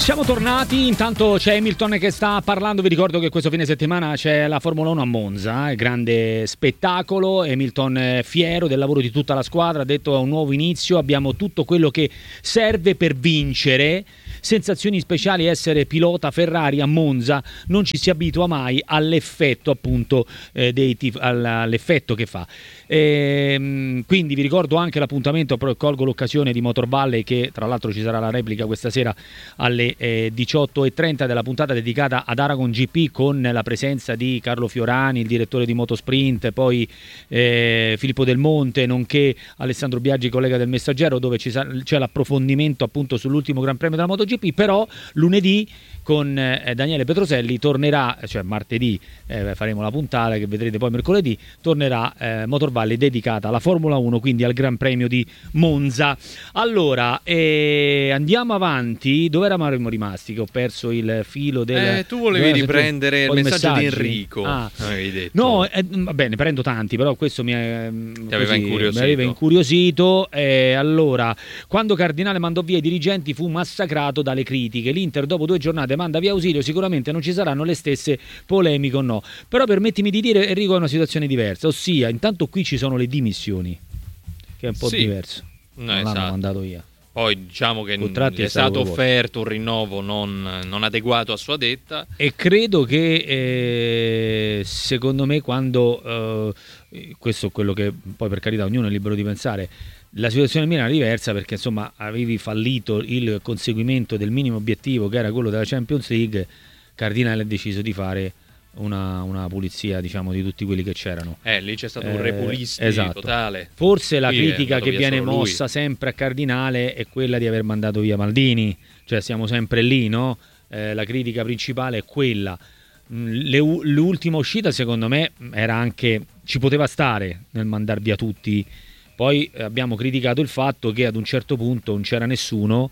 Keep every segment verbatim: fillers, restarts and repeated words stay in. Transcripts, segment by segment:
Siamo tornati, intanto c'è Hamilton che sta parlando, vi ricordo che questo fine settimana c'è la Formula uno a Monza, eh, grande spettacolo, Hamilton è fiero del lavoro di tutta la squadra, ha detto a un nuovo inizio, abbiamo tutto quello che serve per vincere, sensazioni speciali essere pilota Ferrari a Monza, non ci si abitua mai all'effetto appunto eh, dei tif- all'effetto che fa. E, quindi vi ricordo anche l'appuntamento, però colgo l'occasione di Motor Valley, che tra l'altro ci sarà la replica questa sera alle eh, diciotto e trenta della puntata dedicata ad Aragon G P, con la presenza di Carlo Fiorani, il direttore di Motosprint, poi eh, Filippo Del Monte, nonché Alessandro Biaggi, collega del Messaggero, dove ci sa- c'è l'approfondimento appunto sull'ultimo Gran Premio della MotoGP. Però lunedì con eh, Daniele Petroselli tornerà, cioè martedì eh, faremo la puntata che vedrete poi mercoledì, tornerà eh, Motor Valley dedicata alla Formula uno, quindi al Gran Premio di Monza. Allora eh, andiamo avanti, dove eravamo rimasti? Che ho perso il filo del... Eh, tu volevi riprendere il messaggio messaggi di Enrico. ah. Avevi detto. No, eh, vabbè, ne prendo tanti, però questo mi, è, Ti aveva così, incuriosito. mi aveva incuriosito. Eh, allora, quando Cardinale mandò via i dirigenti fu massacrato dalle critiche. L'Inter dopo due giornate manda via Ausilio, sicuramente non ci saranno le stesse polemiche o no. Però permettimi di dire, Enrico, è una situazione diversa, ossia intanto qui ci sono le dimissioni, che è un po' sì. diverso. No, non esatto. l'hanno mandato via. Poi diciamo che Contratti è è stato stato offerto un rinnovo non, non adeguato a sua detta. E credo che eh, secondo me quando eh, questo è quello che poi, per carità, ognuno è libero di pensare, la situazione mia era diversa, perché insomma avevi fallito il conseguimento del minimo obiettivo, che era quello della Champions League. Cardinale ha deciso di fare una, una pulizia, diciamo, di tutti quelli che c'erano. Eh, lì c'è stato Eh, un repulisti esatto. totale. Forse la Qui è critica andato che via viene solo lui. mossa sempre a Cardinale è quella di aver mandato via Maldini, cioè siamo sempre lì, no? Eh, la critica principale è quella. Le, l'ultima uscita secondo me era anche, ci poteva stare nel mandar via tutti. Poi abbiamo criticato il fatto che ad un certo punto non c'era nessuno,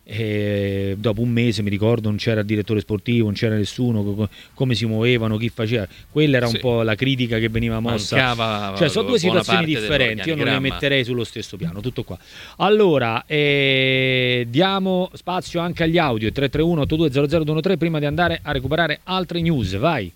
e dopo un mese mi ricordo non c'era il direttore sportivo, non c'era nessuno, come si muovevano, chi faceva, quella era un sì. po' la critica che veniva mossa. Mancava, cioè sono due buona situazioni parte differenti, io non le dell'organigramma. metterei sullo stesso piano, tutto qua. Allora eh, diamo spazio anche agli audio tre tre uno otto due zero zero due uno tre prima di andare a recuperare altre news. Vai.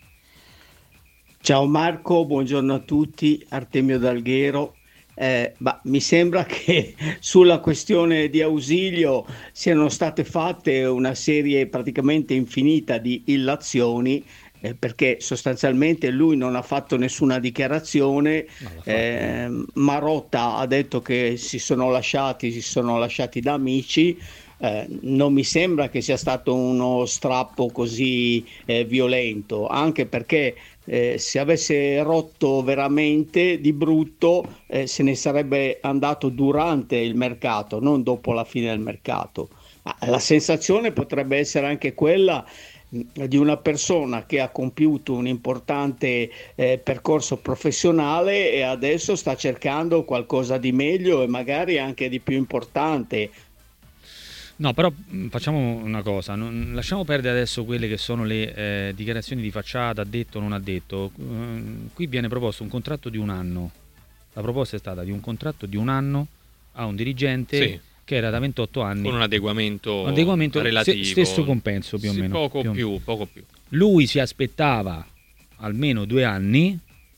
Ciao Marco, buongiorno a tutti, Artemio D'Alghero. Eh, bah, mi sembra che sulla questione di Ausilio siano state fatte una serie praticamente infinita di illazioni, eh, perché sostanzialmente lui non ha fatto nessuna dichiarazione. eh, Marotta ha detto che si sono lasciati, si sono lasciati da amici. Eh, non mi sembra che sia stato uno strappo così eh, violento, anche perché eh, se avesse rotto veramente di brutto eh, se ne sarebbe andato durante il mercato, non dopo la fine del mercato. Ma la sensazione potrebbe essere anche quella di una persona che ha compiuto un importante eh, percorso professionale e adesso sta cercando qualcosa di meglio e magari anche di più importante. No, però mh, facciamo una cosa, non, lasciamo perdere adesso quelle che sono le eh, dichiarazioni di facciata, ha detto o non ha detto. Uh, qui viene proposto un contratto di un anno. La proposta è stata di un contratto di un anno a un dirigente Sì. che era da ventotto anni. Con un adeguamento, un adeguamento relativo. se, stesso compenso più o sì, meno. Poco più, più, poco più. Lui si aspettava almeno due anni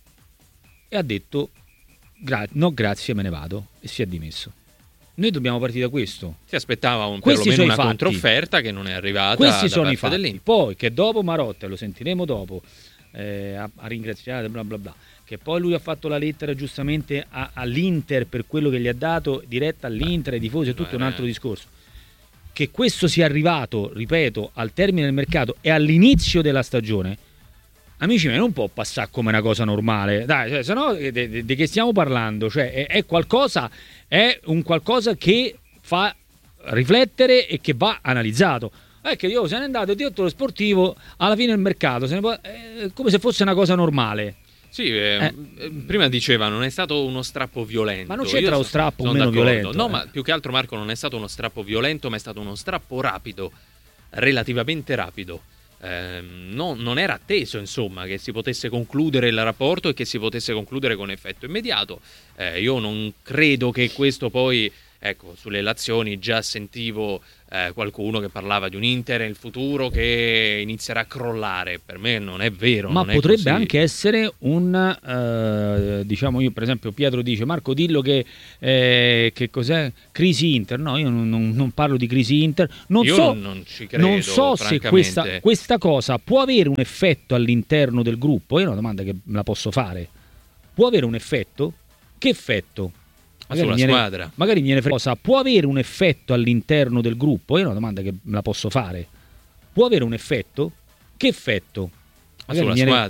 e ha detto gra- no grazie, me ne vado, e si è dimesso. Noi dobbiamo partire da questo. Si aspettava un, Questi perlomeno sono una i fatti. controfferta che non è arrivata. Questi da sono parte i fatti. dell'Inter. Poi che dopo Marotta, lo sentiremo dopo, eh, a, a ringraziare bla bla bla, che poi lui ha fatto la lettera giustamente a, all'Inter per quello che gli ha dato, diretta all'Inter, ai tifosi, è tutto un altro discorso. Che questo sia arrivato, ripeto, al termine del mercato e all'inizio della stagione, amici miei, non può passare come una cosa normale. Dai, cioè, se no di che stiamo parlando? Cioè, è, è qualcosa, è un qualcosa che fa riflettere e che va analizzato. È che io se ne è andato il direttore sportivo alla fine del mercato, se ne può, è come se fosse una cosa normale. Sì, eh, eh. prima diceva non è stato uno strappo violento. Ma non c'entra lo strappo o meno d'accordo. violento. No, eh. ma più che altro, Marco, non è stato uno strappo violento, ma è stato uno strappo rapido, relativamente rapido. Eh, no, non era atteso, insomma, che si potesse concludere il rapporto e che si potesse concludere con effetto immediato. Eh, io non credo che questo poi ecco, sulle relazioni già sentivo eh, qualcuno che parlava di un Inter nel futuro che inizierà a crollare. Per me non è vero. Ma non potrebbe è così. anche essere un, eh, diciamo, io per esempio Pietro dice Marco dillo che, eh, che cos'è? Crisi Inter. No, io non, non, non parlo di crisi Inter. Non io so, non, non ci credo, non so se questa, questa cosa può avere un effetto all'interno del gruppo. È una domanda che me la posso fare. Può avere un effetto? Che effetto? Magari sulla viene, squadra. Magari viene cosa può avere un effetto all'interno del gruppo? È una domanda che me la posso fare. Può avere un effetto? Che effetto? Magari Sulla viene, squadra.